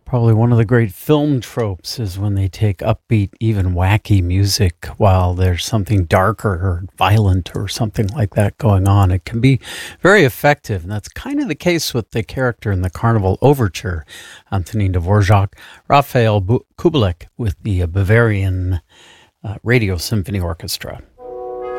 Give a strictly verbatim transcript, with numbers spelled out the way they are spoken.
Probably one of the great film tropes is when they take upbeat, even wacky music while there's something darker or violent or something like that going on. It can be very effective, and that's kind of the case with the character in the Carnival Overture, Antonin Dvorak, Raphael Bu- Kubelik with the Bavarian uh, Radio Symphony Orchestra.